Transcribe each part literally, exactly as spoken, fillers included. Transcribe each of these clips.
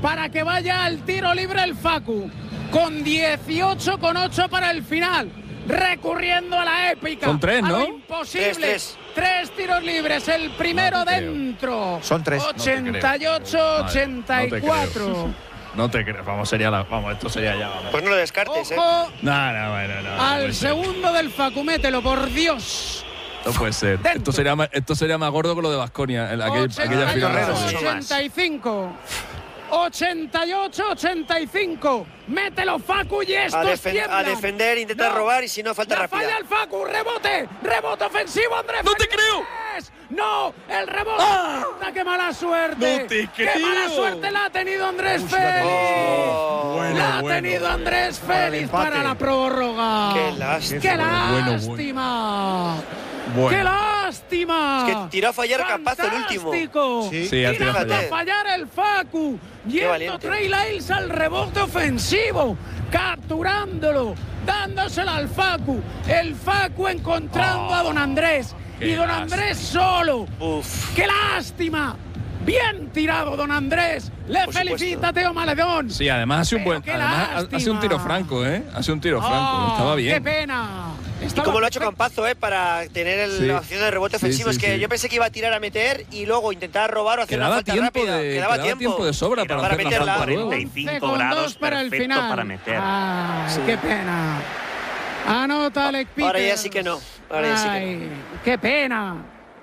para que vaya al tiro libre el Facu, con dieciocho con ocho para el final, recurriendo a la épica. Son tres, ¿no? A lo imposible. Tres, tres. Tres tiros libres, el primero No te dentro. Son tres. ochenta y ocho ochenta y cuatro. No te creo. Vamos, sería la, vamos, esto sería ya. Vamos. Pues no lo descartes, ¿eh? Ojo No, no, bueno, no. no al puede ser. segundo del Facu, mételo, por Dios. No puede ser. Dentro. Esto sería, más, esto sería más gordo que lo de Baskonia, aquella ochenta y final. ocho, mucho más. ochenta y cinco. ochenta y ocho ochenta y cinco. Mételo, Facu, y A, estos defen- tiemblan. a defender, intentar No. robar y si no, falta La rápida. falla el Facu, rebote, rebote ofensivo, Andrés. ¡No te Fernández. creo! No, el rebote. ¡Ah! ¡Qué mala suerte! ¡No te ¡Qué creo! mala suerte la ha tenido Andrés Uy, Félix! Oh, Bueno, la ha bueno. tenido Andrés Para el Félix empate. para la prórroga. Qué lástima. ¡Qué Bueno, bueno. lástima! Bueno. ¡Qué lástima! Es que tiró a fallar Campazzo el último. ¡Fantástico! Sí. Sí, ha tirado a Tirando a fallar. fallar el Facu. Yendo valiente. Trey Lyles al rebote ofensivo. Capturándolo. Dándoselo al Facu. El Facu encontrando Oh, a Don Andrés. qué Y Don lástima. Andrés solo. Uf. ¡Qué lástima! Bien tirado, Don Andrés. Le Por felicita supuesto. Teo Maledón. Sí, además hace un Pero buen. qué Además, ha- hace un lástima. tiro franco, ¿eh? Hace un tiro Oh, franco. Estaba bien. ¡Qué pena! Y Estaba como lo ha hecho perfecto. Campazzo, ¿eh? Para tener el, Sí. la opción de rebote Sí, ofensivo. sí, es que sí. yo pensé que iba a tirar a meter y luego intentar robar o hacer Quedaba una falta tiempo rápida. de- quedaba, quedaba tiempo de sobra para para hacer la meterla. falta luego. cuarenta y cinco once con grados, dos para el perfecto final. para meter. Ay, Sí. qué pena. Anota Alec Peters. Ahora ya sí que no. Ahora ya sí que Ay, qué pena.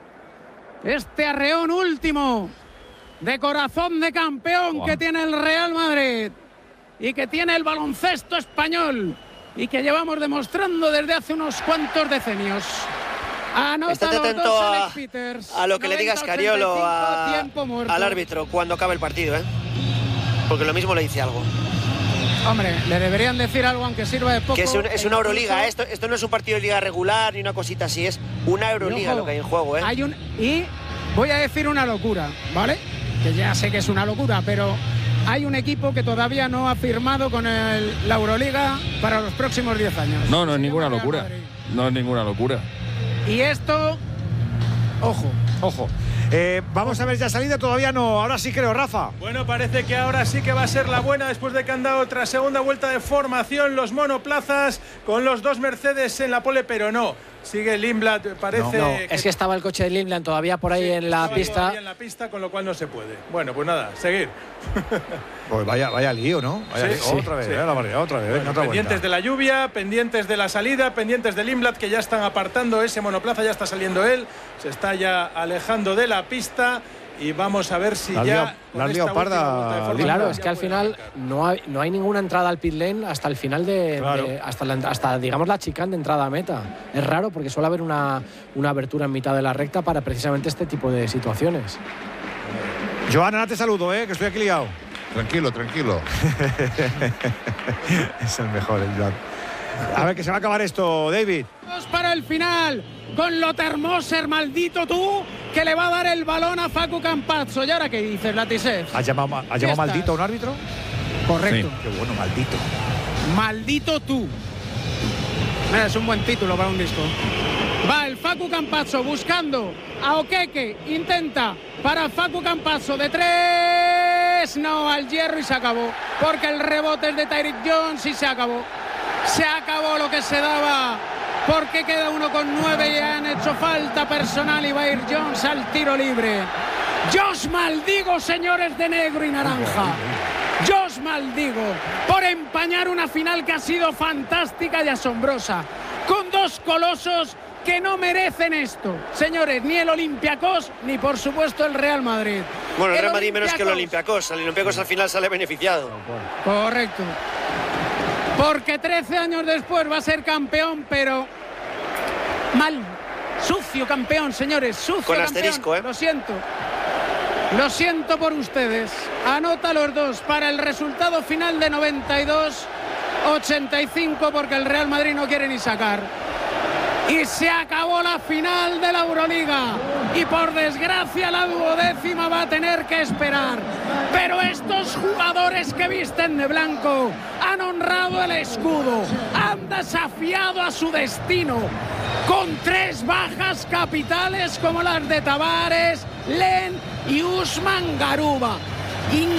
Este arreón último de corazón de campeón Buah. que tiene el Real Madrid y que tiene el baloncesto español y que llevamos demostrando desde hace unos cuantos decenios. Anota Estate los atento dos a, Alec Peters. a lo que le digas noventa Cariolo ochenta y cinco, a- tiempo muerto. al árbitro cuando acabe el partido, ¿eh? Porque lo mismo le dice algo. Hombre, le deberían decir algo aunque sirva de poco. Que es, un- es e una Euroliga, incluso- ¿eh? esto, esto no es un partido de liga regular ni una cosita así, es una Euroliga Y ojo, lo que hay en juego, ¿eh? Hay un, y voy a decir una locura, ¿vale? Que ya sé que es una locura, pero hay un equipo que todavía no ha firmado con el, la Euroliga para los próximos diez años. No, no es Se ninguna llama Real locura. Madrid. No es ninguna locura. Y esto, ojo. Ojo. Eh, vamos a ver ya salida, todavía no. Ahora sí creo, Rafa. Bueno, parece que ahora sí que va a ser la buena después de que han dado otra segunda vuelta de formación los monoplazas con los dos Mercedes en la pole, pero no. Sigue Lindblad, parece. No, es que estaba el coche de Lindland todavía por ahí sí, en la estaba pista. todavía en la pista, con lo cual no se puede. Bueno, pues nada, seguir. Pues vaya, vaya lío, ¿no? Vaya Sí, lío. sí, otra vez, sí. eh, la barrera, otra vez. Bueno, venga, otra pendientes vuelta. de la lluvia, pendientes de la salida, pendientes de Lindblad, que ya están apartando ese monoplaza, ya está saliendo él, se está ya alejando de la pista. Y vamos a ver si La has ya. liado- con la has esta liado última parda, vuelta de formación Claro, ya es que al puede final arrancar. no hay, no hay ninguna entrada al pit lane hasta el final de, Claro. de- hasta, la, hasta digamos la chicane de entrada a meta. Es raro porque suele haber una, una abertura en mitad de la recta para precisamente este tipo de situaciones. Joana, te saludo, eh, que estoy aquí liado. Tranquilo, tranquilo. Es el mejor, el Joan. A ver, que se va a acabar esto, David. Vamos para el final con Lothar-Moser, maldito tú, que le va a dar el balón a Facu Campazzo. ¿Y ahora qué dices, Latisev? ¿Has llamado, has Ya llamado estás. maldito a un árbitro? Correcto. Qué bueno, maldito. Maldito tú. Mira, es un buen título para un disco. Va el Facu Campazzo buscando a Okeke. Intenta para Facu Campazzo de tres. No, al hierro y se acabó. Porque el rebote es de Tyreek Jones y se acabó. Se acabó lo que se daba. Porque queda uno con nueve y han hecho falta personal y va a ir Jones al tiro libre. Yo os maldigo, señores de negro y naranja. Yo os maldigo por empañar una final que ha sido fantástica y asombrosa, con dos colosos que no merecen esto, señores, ni el Olympiacos ni por supuesto el Real Madrid. Bueno, el Real Madrid menos que el Olympiacos. Olympiacos. El Olympiacos al final sale beneficiado. Correcto. Porque trece años después va a ser campeón, pero mal, sucio campeón, señores, sucio Con campeón. asterisco, ¿eh? Lo siento. Lo siento por ustedes. Anota los dos para el resultado final de noventa y dos ochenta y cinco porque el Real Madrid no quiere ni sacar. Y se acabó la final de la Euroliga. Y por desgracia la duodécima va a tener que esperar. Pero estos jugadores que visten de blanco han honrado el escudo, han desafiado a su destino con tres bajas capitales como las de Tavares, Len y Usman Garuba.